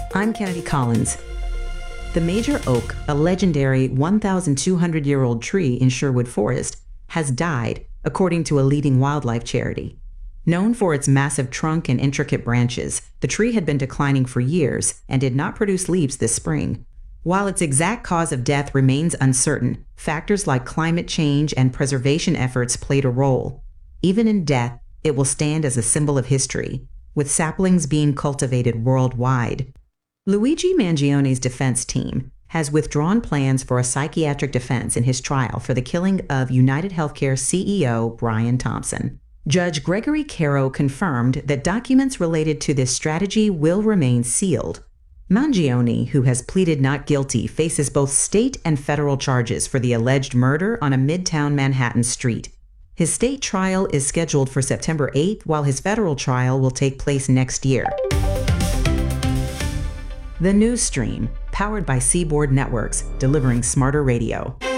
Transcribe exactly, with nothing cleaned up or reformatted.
I'm Kennedy Collins. The major oak, a legendary one thousand two hundred year old tree in Sherwood Forest, has died, according to a leading wildlife charity. Known for its massive trunk and intricate branches, the tree had been declining for years and did not produce leaves this spring. While its exact cause of death remains uncertain, factors like climate change and preservation efforts played a role. Even in death, it will stand as a symbol of history, with saplings being cultivated worldwide. Luigi Mangione's defense team has withdrawn plans for a psychiatric defense in his trial for the killing of United Healthcare C E O Brian Thompson. Judge Gregory Caro confirmed that documents related to this strategy will remain sealed. Mangione, who has pleaded not guilty, faces both state and federal charges for the alleged murder on a midtown Manhattan street. His state trial is scheduled for September eighth, while his federal trial will take place next year. The News Stream, powered by Seaboard Networks, delivering smarter radio.